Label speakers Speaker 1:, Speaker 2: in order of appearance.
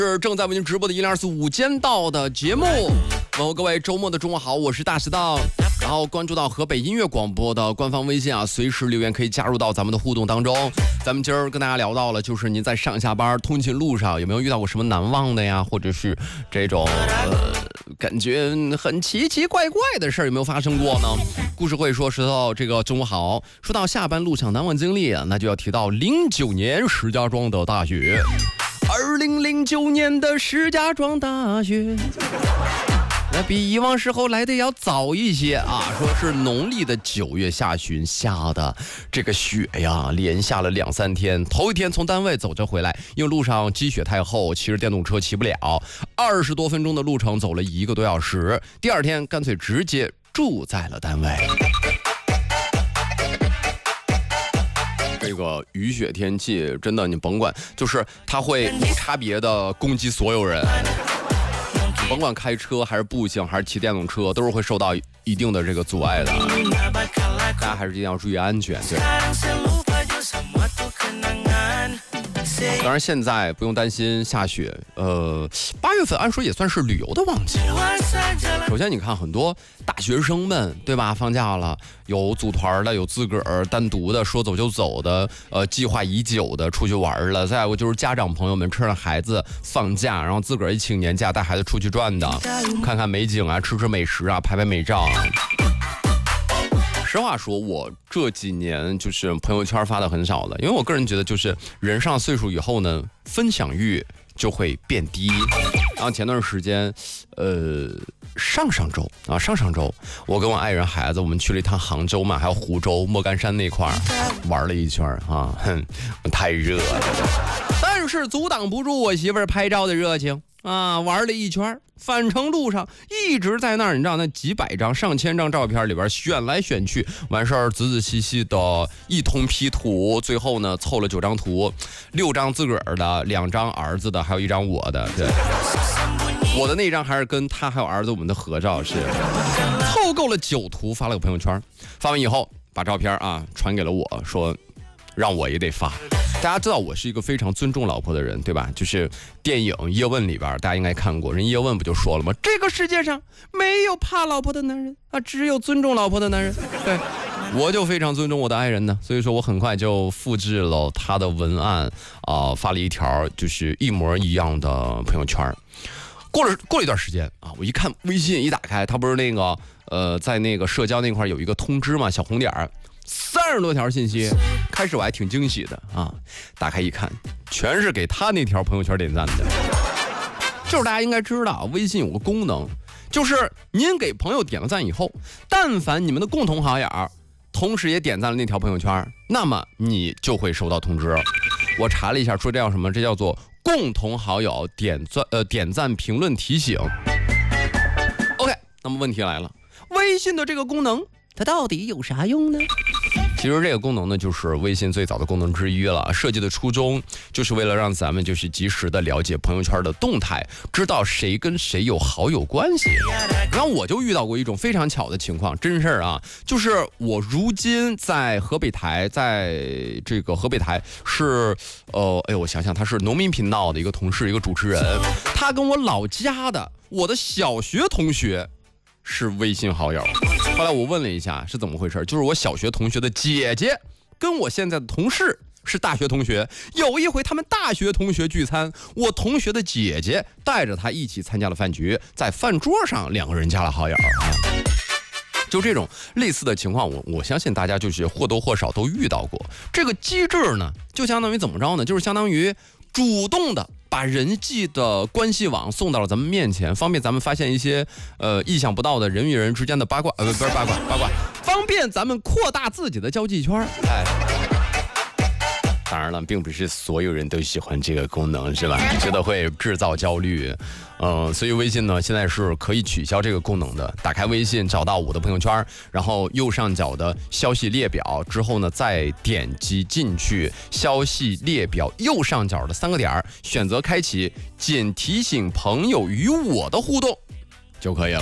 Speaker 1: 是正在为您直播的10245午间到的节目。问候各位周末的中午好，我是大石当。然后关注到河北音乐广播的官方微信啊，随时留言可以加入到咱们的互动当中。咱们今儿跟大家聊到了，就是您在上下班通勤路上有没有遇到过什么难忘的呀，或者是这种感觉很奇奇怪怪的事儿有没有发生过呢？故事会说到这个中午好，说到下班路上难忘经历啊，那就要提到09年石家庄的大雪。2009年的石家庄大雪，那比以往时候来的要早一些啊，说是农历的9月下旬下的这个雪呀，连下了2-3天。头一天从单位走着回来，因为路上积雪太厚，骑着电动车骑不了，20多分钟的路程走了1个多小时。第二天干脆直接住在了单位。这个雨雪天气真的你甭管，就是它会无差别的攻击所有人，甭管开车还是步行还是骑电动车，都是会受到一定的这个阻碍的。大家还是一定要注意安全。对，当然现在不用担心下雪。8月份按说也算是旅游的旺季了。首先你看很多大学生们对吧，放假了，有组团的，有自个儿单独的说走就走的，计划已久的出去玩了。再有就是家长朋友们趁着孩子放假，然后自个儿一请年假带孩子出去转的，看看美景啊，吃吃美食啊，拍拍美照啊。实话说，我这几年就是朋友圈发的很少了，因为我个人觉得就是人上岁数以后呢，分享欲就会变低。然后前段时间上上周我跟我爱人孩子我们去了一趟杭州嘛，还有湖州莫干山那块玩了一圈啊，太热了，但是阻挡不住我媳妇儿拍照的热情啊，玩了一圈，返程路上一直在那儿，你知道那几百张上千张照片里边选来选去，完事儿仔仔细细的一通 P 图，最后呢凑了9张图，6张自个儿的，2张儿子的，还有1张我的。对，我的那张还是跟他还有儿子我们的合照，是凑够了9图，发了个朋友圈。发完以后把照片啊传给了我，说让我也得发。大家知道我是一个非常尊重老婆的人，对吧？就是电影《叶问》里边，大家应该看过，人叶问不就说了吗？这个世界上没有怕老婆的男人啊，只有尊重老婆的男人。对，我就非常尊重我的爱人呢，所以说我很快就复制了他的文案发了一条就是一模一样的朋友圈。过了一段时间啊，我一看微信一打开，他不是那个在那个社交那块有一个通知嘛，小红点30多条信息，开始我还挺惊喜的啊，打开一看，全是给他那条朋友圈点赞的。就是大家应该知道，微信有个功能，就是您给朋友点了赞以后，但凡你们的共同好友同时也点赞了那条朋友圈，那么你就会收到通知。我查了一下，说这叫什么？这叫做共同好友点赞评论提醒。OK， 那么问题来了，微信的这个功能它到底有啥用呢？其实这个功能呢，就是微信最早的功能之一了。设计的初衷就是为了让咱们就是及时的了解朋友圈的动态，知道谁跟谁有好友关系。然后我就遇到过一种非常巧的情况，真事儿啊，就是我如今在河北台，在这个河北台是我想想，他是农民频道的一个同事，一个主持人，他跟我老家的我的小学同学是微信好友。后来我问了一下是怎么回事，就是我小学同学的姐姐跟我现在的同事是大学同学，有一回他们大学同学聚餐，我同学的姐姐带着他一起参加了饭局，在饭桌上2个人加了好友。就这种类似的情况，我相信大家就是或多或少都遇到过。这个机制呢，就相当于怎么着呢？就是相当于主动的把人际的关系网送到了咱们面前，方便咱们发现一些意想不到的人与人之间的八卦，不是八卦，方便咱们扩大自己的交际圈。当然了，并不是所有人都喜欢这个功能，是吧？觉得会制造焦虑。所以微信呢现在是可以取消这个功能的。打开微信，找到我的朋友圈，然后右上角的消息列表之后呢，再点击进去消息列表右上角的3个点，选择开启仅提醒朋友与我的互动就可以了。